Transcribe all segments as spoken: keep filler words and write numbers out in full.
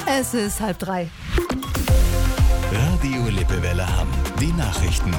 Es ist halb drei. Radio Lippewelle Hamm. Die Nachrichten.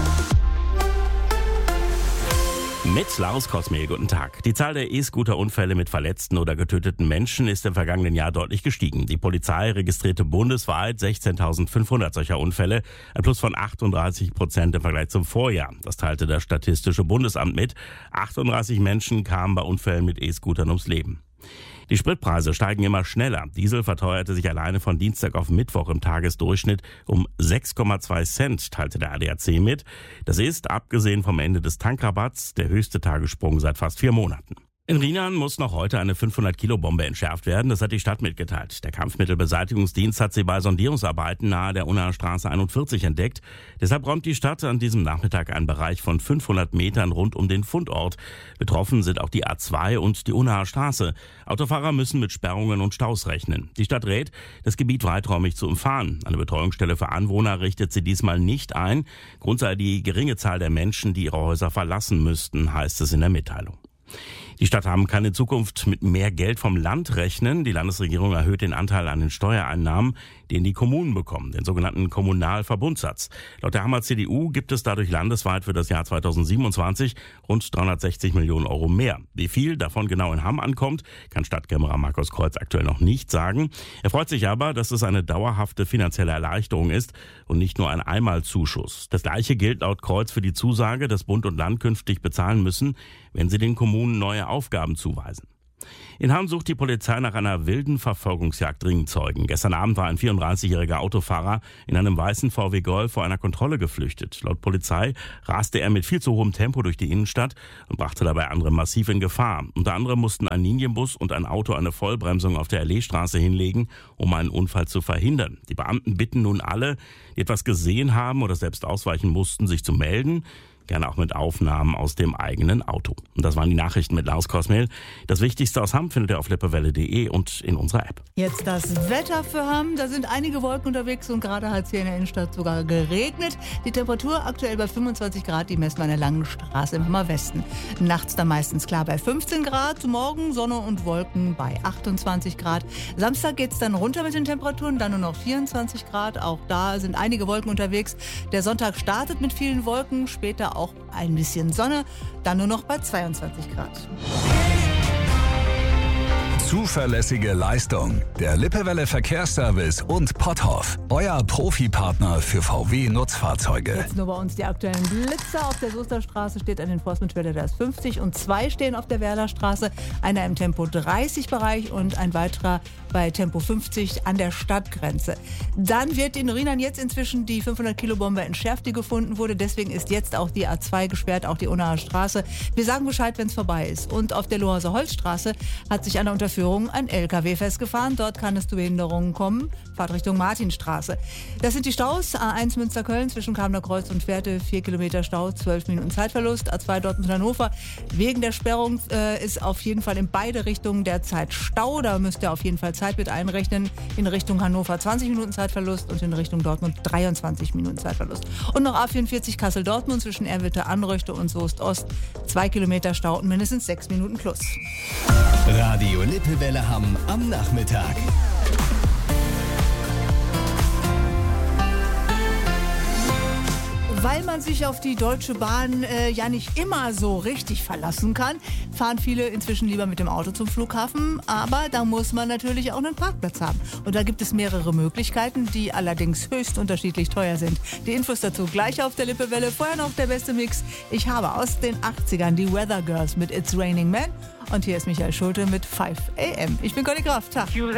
Mit Lars Kosmel, guten Tag. Die Zahl der E-Scooter-Unfälle mit verletzten oder getöteten Menschen ist im vergangenen Jahr deutlich gestiegen. Die Polizei registrierte bundesweit sechzehntausendfünfhundert solcher Unfälle, ein Plus von achtunddreißig Prozent im Vergleich zum Vorjahr. Das teilte das Statistische Bundesamt mit. achtunddreißig Menschen kamen bei Unfällen mit E-Scootern ums Leben. Die Spritpreise steigen immer schneller. Diesel verteuerte sich alleine von Dienstag auf Mittwoch im Tagesdurchschnitt um sechs Komma zwei Cent, teilte der A D A C mit. Das ist, abgesehen vom Ende des Tankrabatts, der höchste Tagessprung seit fast vier Monaten. In Rheinland muss noch heute eine fünfhundert-Kilo-Bombe entschärft werden. Das hat die Stadt mitgeteilt. Der Kampfmittelbeseitigungsdienst hat sie bei Sondierungsarbeiten nahe der Unnaher Straße einundvierzig entdeckt. Deshalb räumt die Stadt an diesem Nachmittag einen Bereich von fünfhundert Metern rund um den Fundort. Betroffen sind auch die A zwei und die Unnaher Straße. Autofahrer müssen mit Sperrungen und Staus rechnen. Die Stadt rät, das Gebiet weiträumig zu umfahren. Eine Betreuungsstelle für Anwohner richtet sie diesmal nicht ein. Grund sei die geringe Zahl der Menschen, die ihre Häuser verlassen müssten, heißt es in der Mitteilung. Die Stadt Hamm kann in Zukunft mit mehr Geld vom Land rechnen. Die Landesregierung erhöht den Anteil an den Steuereinnahmen, den die Kommunen bekommen, den sogenannten Kommunalverbundsatz. Laut der Hammer C D U gibt es dadurch landesweit für das Jahr zweitausendsiebenundzwanzig rund dreihundertsechzig Millionen Euro mehr. Wie viel davon genau in Hamm ankommt, kann Stadtkämmerer Markus Kreuz aktuell noch nicht sagen. Er freut sich aber, dass es eine dauerhafte finanzielle Erleichterung ist und nicht nur ein Einmalzuschuss. Das Gleiche gilt laut Kreuz für die Zusage, dass Bund und Land künftig bezahlen müssen, wenn sie den Kommunen neue Aufgaben zuweisen. In Hamm sucht die Polizei nach einer wilden Verfolgungsjagd dringend Zeugen. Gestern Abend war ein vierunddreißigjähriger Autofahrer in einem weißen V W Golf vor einer Kontrolle geflüchtet. Laut Polizei raste er mit viel zu hohem Tempo durch die Innenstadt und brachte dabei andere massiv in Gefahr. Unter anderem mussten ein Linienbus und ein Auto eine Vollbremsung auf der Alleestraße hinlegen, um einen Unfall zu verhindern. Die Beamten bitten nun alle, die etwas gesehen haben oder selbst ausweichen mussten, sich zu melden. Gerne auch mit Aufnahmen aus dem eigenen Auto. Und das waren die Nachrichten mit Lars Kosmel. Das Wichtigste aus Hamm findet ihr auf lippewelle punkt de und in unserer App. Jetzt das Wetter für Hamm. Da sind einige Wolken unterwegs und gerade hat es hier in der Innenstadt sogar geregnet. Die Temperatur aktuell bei fünfundzwanzig Grad, die messen wir an der Langen Straße im Hammer Westen. Nachts dann meistens klar bei fünfzehn Grad, morgen Sonne und Wolken bei achtundzwanzig Grad. Samstag geht es dann runter mit den Temperaturen, dann nur noch vierundzwanzig Grad. Auch da sind einige Wolken unterwegs. Der Sonntag startet mit vielen Wolken, später auch ein bisschen Sonne, dann nur noch bei zweiundzwanzig Grad. Zuverlässige Leistung. Der Lippewelle Verkehrsservice und Potthoff. Euer Profipartner für V W-Nutzfahrzeuge. Jetzt nur bei uns die aktuellen Blitzer. Auf der Soesterstraße steht ein Enforcement-Schilder, der ist fünfzig und zwei stehen auf der Werlerstraße. Einer im Tempo dreißig Bereich und ein weiterer bei Tempo fünfzig an der Stadtgrenze. Dann wird in Rheinland jetzt inzwischen die fünfhundert-Kilo-Bombe entschärft, die gefunden wurde. Deswegen ist jetzt auch die A zwei gesperrt, auch die Unnaher Straße. Wir sagen Bescheid, wenn es vorbei ist. Und auf der Lohauser Holzstraße hat sich an der Unterführung ein L K W festgefahren. Dort kann es zu Behinderungen kommen. Fahrt Richtung Martinstraße. Das sind die Staus. A eins Münster-Köln zwischen Kamener Kreuz und Fährte. vier Kilometer Stau, zwölf Minuten Zeitverlust. A zwei Dortmund-Hannover. Wegen der Sperrung äh, ist auf jeden Fall in beide Richtungen derzeit Stau. Da müsst ihr auf jeden Fall Zeit mit einrechnen. In Richtung Hannover zwanzig Minuten Zeitverlust und in Richtung Dortmund dreiundzwanzig Minuten Zeitverlust. Und noch A vierundvierzig Kassel-Dortmund zwischen Erwitte-Anröchte und Soest-Ost. zwei Kilometer Stau und mindestens sechs Minuten plus. Radio Lippewelle Hamm am Nachmittag. Weil man sich auf die Deutsche Bahn äh, ja nicht immer so richtig verlassen kann, fahren viele inzwischen lieber mit dem Auto zum Flughafen. Aber da muss man natürlich auch einen Parkplatz haben. Und da gibt es mehrere Möglichkeiten, die allerdings höchst unterschiedlich teuer sind. Die Infos dazu gleich auf der Lippewelle. Vorher noch der beste Mix. Ich habe aus den achtzigern die Weather Girls mit It's Raining Men. Und hier ist Michael Schulte mit five a m. Ich bin Conny Graf. Tag.